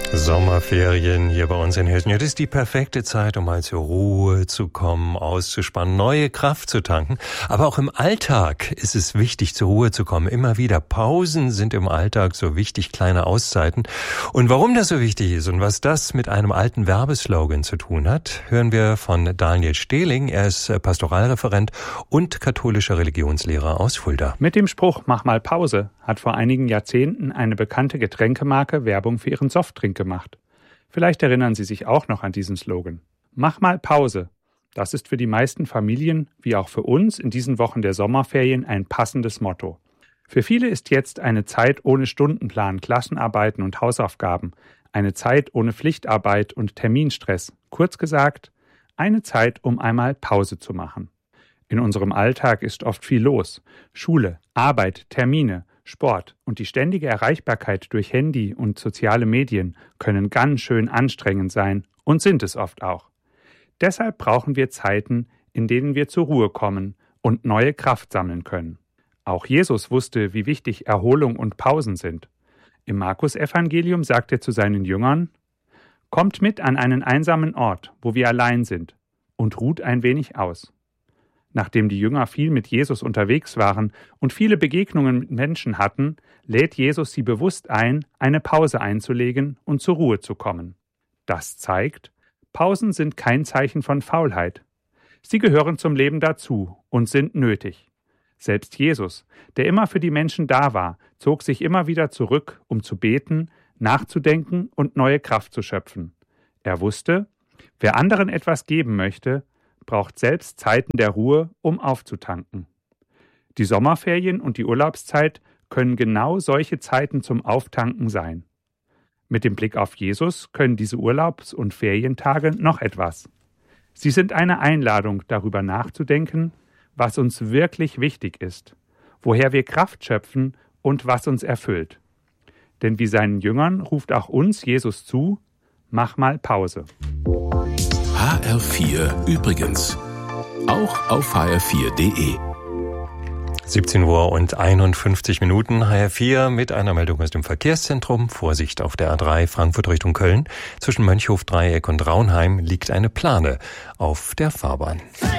Sommerferien hier bei uns in Hessen. Ja, das ist die perfekte Zeit, um mal zur Ruhe zu kommen, auszuspannen, neue Kraft zu tanken. Aber auch im Alltag ist es wichtig, zur Ruhe zu kommen. Immer wieder Pausen sind im Alltag so wichtig, kleine Auszeiten. Und warum das so wichtig ist und was das mit einem alten Werbeslogan zu tun hat, hören wir von Daniel Stehling. Er ist Pastoralreferent und katholischer Religionslehrer aus Fulda. Mit dem Spruch "Mach mal Pause" hat vor einigen Jahrzehnten eine bekannte Getränkemarke Werbung für ihren Softdrink gemacht. Vielleicht erinnern Sie sich auch noch an diesen Slogan. Mach mal Pause. Das ist für die meisten Familien, wie auch für uns in diesen Wochen der Sommerferien, ein passendes Motto. Für viele ist jetzt eine Zeit ohne Stundenplan, Klassenarbeiten und Hausaufgaben, eine Zeit ohne Pflichtarbeit und Terminstress. Kurz gesagt, eine Zeit, um einmal Pause zu machen. In unserem Alltag ist oft viel los. Schule, Arbeit, Termine, Sport und die ständige Erreichbarkeit durch Handy und soziale Medien können ganz schön anstrengend sein und sind es oft auch. Deshalb brauchen wir Zeiten, in denen wir zur Ruhe kommen und neue Kraft sammeln können. Auch Jesus wusste, wie wichtig Erholung und Pausen sind. Im Markus-Evangelium sagt er zu seinen Jüngern: Kommt mit an einen einsamen Ort, wo wir allein sind, und ruht ein wenig aus. Nachdem die Jünger viel mit Jesus unterwegs waren und viele Begegnungen mit Menschen hatten, lädt Jesus sie bewusst ein, eine Pause einzulegen und zur Ruhe zu kommen. Das zeigt, Pausen sind kein Zeichen von Faulheit. Sie gehören zum Leben dazu und sind nötig. Selbst Jesus, der immer für die Menschen da war, zog sich immer wieder zurück, um zu beten, nachzudenken und neue Kraft zu schöpfen. Er wusste, wer anderen etwas geben möchte, braucht selbst Zeiten der Ruhe, um aufzutanken. Die Sommerferien und die Urlaubszeit können genau solche Zeiten zum Auftanken sein. Mit dem Blick auf Jesus können diese Urlaubs- und Ferientage noch etwas. Sie sind eine Einladung, darüber nachzudenken, was uns wirklich wichtig ist, woher wir Kraft schöpfen und was uns erfüllt. Denn wie seinen Jüngern ruft auch uns Jesus zu: Mach mal Pause. HR4 übrigens. Auch auf hr4.de. 17:51 HR4 mit einer Meldung aus dem Verkehrszentrum. Vorsicht auf der A3 Frankfurt Richtung Köln. Zwischen Mönchhof-Dreieck und Raunheim liegt eine Plane auf der Fahrbahn.